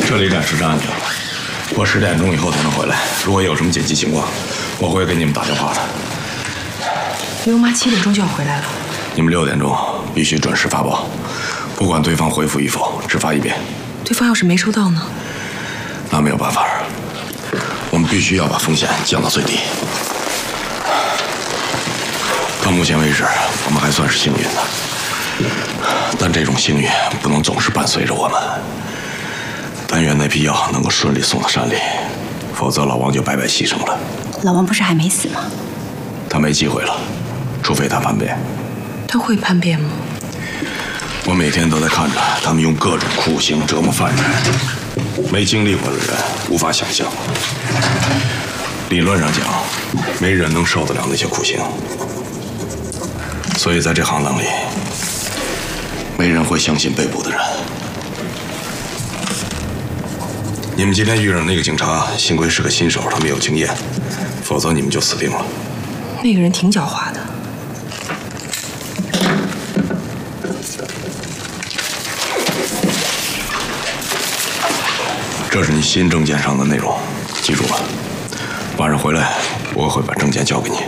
这里暂时是安全了，我10点钟以后才能回来。如果有什么紧急情况，我会给你们打电话的。 刘妈7点钟就要回来了， 你们6点钟必须准时发报，不管对方回复与否，只发一遍。 对方要是没收到呢？ 那没有办法，我们必须要把风险降到最低。到目前为止，我们还算是幸运的，但这种幸运不能总是伴随着我们。但愿那批药能够顺利送到山里，否则老王就白白牺牲了。 老王不是还没死吗？ 他没机会了，除非他叛变。 他会叛变吗？ 我每天都在看着他们用各种酷刑折磨犯人，没经历过的人无法想象。理论上讲，没人能受得了那些酷刑，所以在这行当里，没人会相信被捕的人。你们今天遇上那个警察，幸亏是个新手，他没有经验，否则你们就死定了。 那个人挺狡猾的。 这是你新证件上的内容，记住了。晚上回来，我会把证件交给你。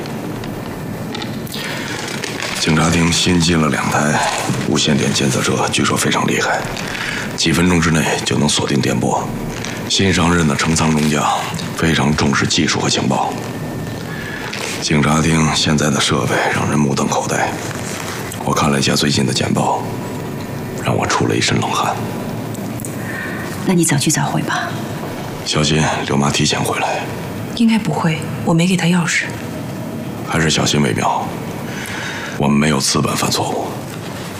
警察厅新进了2台无线电监测车，据说非常厉害，几分钟之内就能锁定电波。新上任的程仓中将非常重视技术和情报。警察厅现在的设备让人目瞪口呆。我看了一下最近的简报，让我出了一身冷汗。 那你早去早回吧。 小心刘妈提前回来。 应该不会，我没给她钥匙。 还是小心为妙。我们没有资本犯错误。